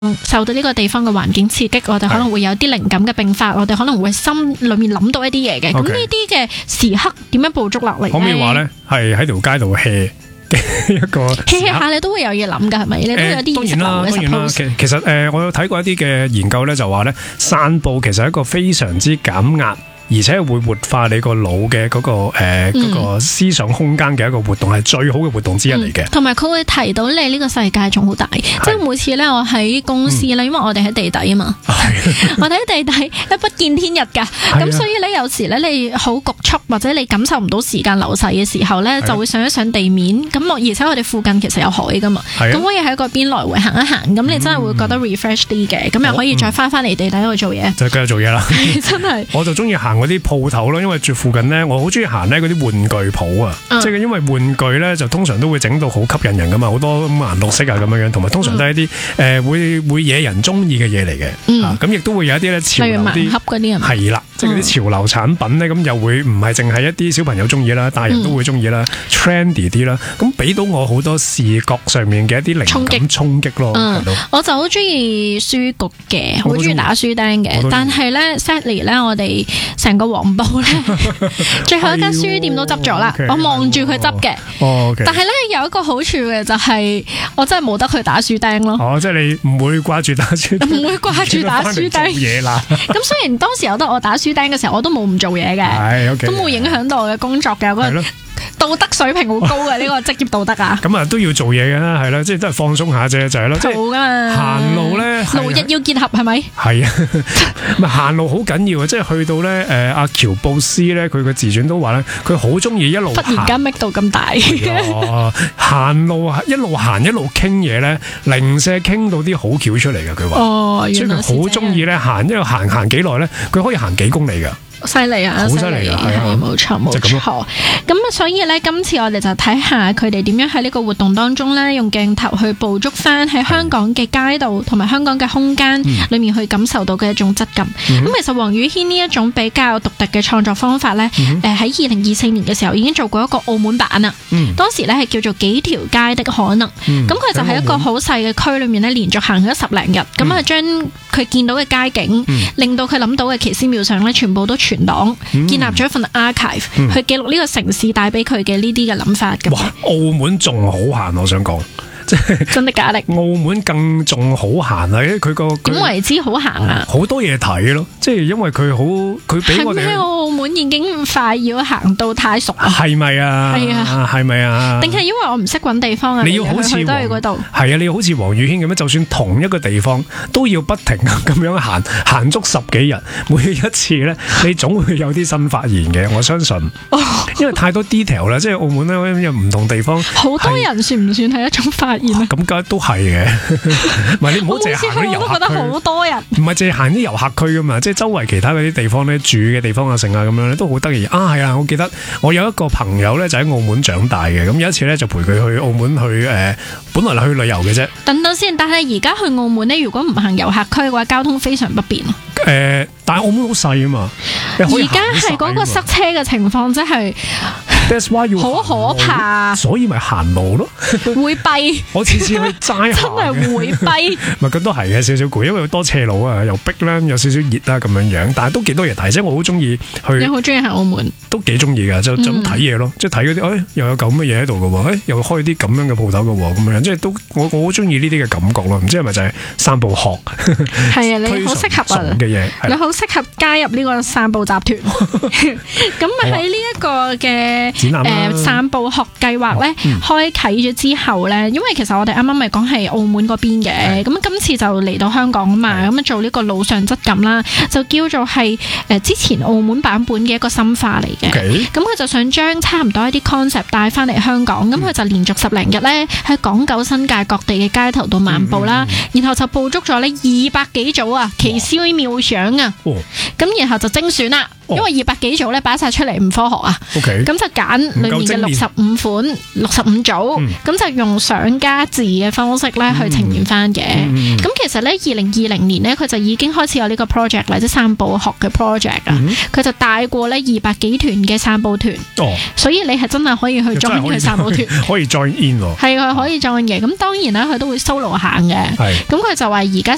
受到呢個地方嘅環境刺激，我哋可能會有啲靈感嘅迸發，我哋可能會心裏面諗到一啲嘢嘅。咁呢啲嘅時刻點樣捕捉落嚟咧？ 可唔可以話咧係喺條街度 hea 嘅一個 hea 下你都會有嘢諗㗎，係咪？你都有啲意識流嘅。 當然啦，其實我有睇過一啲嘅研究咧，就話咧散步其實係一個非常之減壓，而且會活化你個腦嘅嗰個思想空間嘅一個活動，係最好嘅活動之一嚟嘅。 同埋佢會提到你呢個世界仲好大，即係每次咧我喺公司咧，因為我哋喺地底啊嘛，我哋喺地底咧不見天日㗎，咁所以咧有時咧你好局促或者你感受唔到時間流逝嘅時候咧，就會上一上地面。咁而且我哋附近其實有海㗎嘛，咁可以喺個邊來回行一行，咁你真係會覺得 refresh 啲嘅，咁又可以再翻嚟地底度做嘢， 就繼續做嘢啦。 真係， 我就中意行嗰啲鋪頭咯，因為住附近咧，我好中意行咧嗰啲玩具鋪啊，即係因為玩具咧就通常都會整到好吸引人噶嘛，好多顏綠色啊咁樣樣，同埋通常都係一啲會惹人中意嘅嘢嚟嘅，咁亦都會有一啲咧潮流啲， 例如盲盒嗰啲係啦，即係嗰啲潮流產品咧，咁又會唔係淨係一啲小朋友中意啦，大人都會中意啦，trendy 啲啦，咁俾到我好多視覺上面嘅一啲靈感衝擊咯。 我就好中意書局嘅，好中意打書釘嘅，但係咧 sadly 咧我哋成個黃埔咧，最後一間書店都執咗啦。我望住佢執嘅，但係咧有一個好處嘅就係我真係冇得去打書釘咯。 即係你唔會掛住打書釘， 唔會掛住打書釘嘢啦。 咁雖然當時有得我打書釘嘅時候，我都冇唔做嘢嘅，都冇影響到我嘅工作嘅。道德水平好高嘅呢個職業道德啊！ 咁啊都要做嘢嘅啦，係啦，即係都係放鬆下啫，就係咯。即係行路咧， 勞逸要結合，係咪？ 係啊，咪行路好緊要啊！即係去到咧，阿喬布斯咧，佢嘅自傳都話咧，佢好中意一路忽然間搣到咁大。 行路一路行一路傾嘢咧，零舍傾到啲好橋出嚟嘅。佢話，所以佢好中意咧行，一路行幾耐咧，佢可以行幾公里㗎。 犀利啊！好犀利啊！係冇錯冇錯。咁所以咧，今次我哋就睇下佢哋點樣喺呢個活動當中咧，用鏡頭去捕捉翻喺香港嘅街道同埋香港嘅空間裏面去感受到嘅一種質感。咁其實黃宇軒呢一種比較獨特嘅創作方法咧，喺2024年嘅時候已經做過一個澳門版啦。當時咧係叫做幾條街的可能。咁佢就喺一個好細嘅區裏面咧，連續行咗10零日，咁啊將佢見到嘅街景，令到佢諗到嘅奇思妙想咧，全部都存檔，建立咗一份 archive，去記錄呢個城市帶俾佢嘅呢啲嘅諗法咁。 哇！澳門仲好閒，我想講。 真的假的？ 澳門更仲好閒啊！因為佢點為之好閒啊？ 好多嘢睇咯，即係因為佢俾我哋。係咩？ 澳門已經快要行到太熟啊？係咪啊？係啊，係咪啊？ 定係因為我唔識搵地方啊？ 你要好似去都去嗰度。 係啊，你要好似黃宇軒咁樣，就算同一個地方都要不停咁樣行足10幾日，每一次咧，你總會有啲新發現嘅。我相信，因為太多 detail 啦，即係澳門咧有唔同地方。 好多人算唔算係一種發現？ 咁梗係都係嘅，唔係你唔好淨係行啲遊客區。我都覺得好多人， 唔係淨係行啲遊客區噶嘛，即係周圍其他嗰啲地方咧，住嘅地方啊、剩啊咁樣咧，都好得意啊！係啊，我記得我有一個朋友咧就喺澳門長大嘅，咁有一次咧就陪佢去澳門去本來去旅遊嘅啫。 等等先，但係而家去澳門咧，如果唔行遊客區嘅話，交通非常不便。 但係澳門好細啊嘛， 而家係嗰個塞車嘅情況，真係。 That's why 要好可怕， 所以咪行路咯， 會跛。我次次去齋行，真係會跛。 咪咁都係嘅，少少攰，因為多斜路啊，又逼啦，有少少熱啦咁樣樣，但係都幾多嘢睇，即係我好中意去。你好中意行澳門？都幾中意噶，就咁睇嘢咯，即係睇嗰啲，又有咁嘅嘢喺度噶喎，又開啲咁樣嘅鋪頭噶喎，咁樣即係都我好中意呢啲嘅感覺咯，唔知係咪就係散步學？係啊，你好適合啊嘅嘢，你好適合加入呢個散步集團。咁喺呢一個嘅。散步學計劃咧開啟咗之後咧，因為其實我哋啱啱咪講係澳門嗰邊嘅，咁今次就嚟到香港啊嘛，咁做呢個路上質感啦，就叫做係之前澳門版本嘅一個深化嚟嘅。咁佢就想將差唔多一啲 concept 帶翻嚟香港，咁佢就連續10零日咧喺港九新界各地嘅街頭度漫步啦，然後就捕捉咗呢200幾組啊奇思妙想啊，咁然後就精選啦。因為200幾組咧擺晒出嚟唔科學啊，咁就揀裏面嘅65款、65組，咁就用相加字嘅方式咧去呈現翻嘅。咁其實咧2020年咧佢就已經開始有呢個 project 啦，即係散步學嘅 project 啊。佢就帶過咧200幾團嘅散步團，所以你係真係可以去 join 佢散步團，可以 join in 喎。係佢可以 join 嘅。咁當然啦，佢都會 solo 行嘅。咁佢就話而家